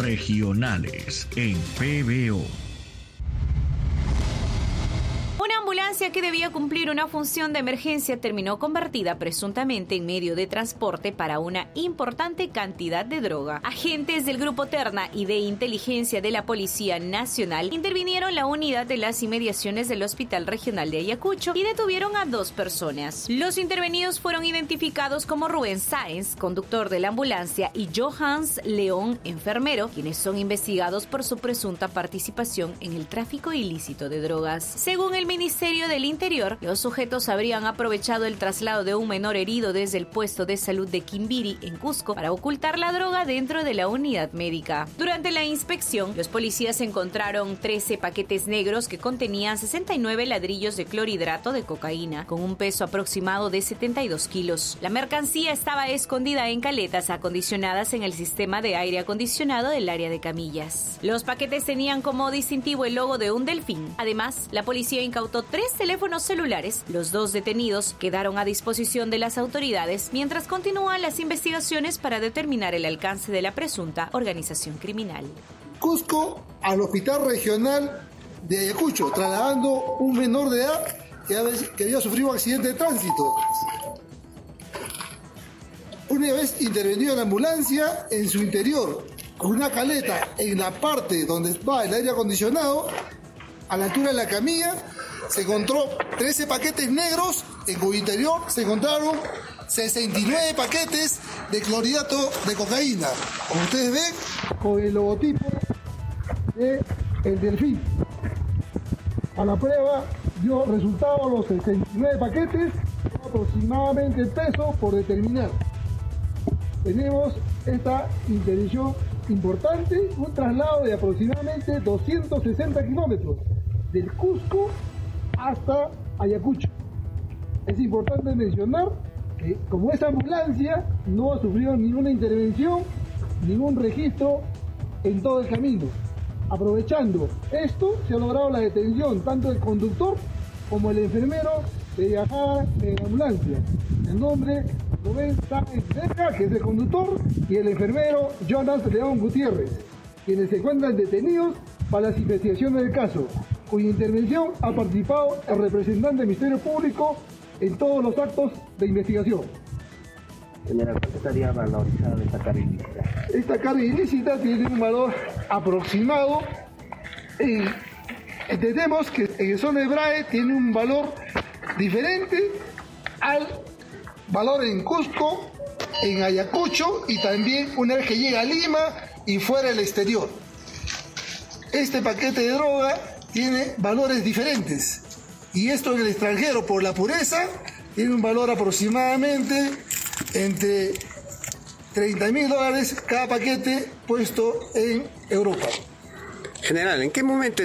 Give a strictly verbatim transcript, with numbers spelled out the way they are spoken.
Regionales en P B O. Una ambulancia que debía cumplir una función de emergencia terminó convertida presuntamente en medio de transporte para una importante cantidad de droga. Agentes del Grupo Terna y de inteligencia de la Policía Nacional intervinieron la unidad de las inmediaciones del Hospital Regional de Ayacucho y detuvieron a dos personas. Los intervenidos fueron identificados como Rubén Sáenz, conductor de la ambulancia, y Johans León, enfermero, quienes son investigados por su presunta participación en el tráfico ilícito de drogas. Según el Ministerio del Interior, los sujetos habrían aprovechado el traslado de un menor herido desde el puesto de salud de Quimbiri, en Cusco, para ocultar la droga dentro de la unidad médica. Durante la inspección, los policías encontraron trece paquetes negros que contenían sesenta y nueve ladrillos de clorhidrato de cocaína, con un peso aproximado de setenta y dos kilos. La mercancía estaba escondida en caletas acondicionadas en el sistema de aire acondicionado del área de camillas. Los paquetes tenían como distintivo el logo de un delfín. Además, la policía incautó tres teléfonos celulares. Los dos detenidos quedaron a disposición de las autoridades mientras continúan las investigaciones para determinar el alcance de la presunta organización criminal. Cusco al Hospital Regional de Ayacucho, trasladando un menor de edad que había sufrido un accidente de tránsito. Una vez intervenido la ambulancia, en su interior, con una caleta en la parte donde va el aire acondicionado, a la altura de la camilla, se encontró trece paquetes negros, en cuyo interior se encontraron sesenta y nueve paquetes de clorhidrato de cocaína. Como ustedes ven, con el logotipo de el delfín. A la prueba dio resultado los sesenta y nueve paquetes, aproximadamente el peso por determinar. Tenemos esta interdicción importante, un traslado de aproximadamente doscientos sesenta kilómetros del Cusco hasta Ayacucho. Es importante mencionar que como esa ambulancia no ha sufrido ninguna intervención, ningún registro en todo el camino. Aprovechando esto, se ha logrado la detención tanto del conductor como el enfermero que viajaba en la ambulancia. El nombre Rubén Sáenz Vega, que es el conductor, y el enfermero Jonas León Gutiérrez, quienes se encuentran detenidos para las investigaciones del caso, cuya intervención ha participado el representante del Ministerio Público en todos los actos de investigación. Señora, ¿cuánto estaría valorizada esta carga ilícita? Esta carga ilícita tiene un valor aproximado. Eh, entendemos que en el zona de Brae tiene un valor diferente al valor en Cusco, en Ayacucho y también una vez que llega a Lima y fuera del exterior. Este paquete de droga tiene valores diferentes y esto en el extranjero por la pureza tiene un valor aproximadamente entre treinta mil dólares cada paquete puesto en Europa. General, ¿en qué momento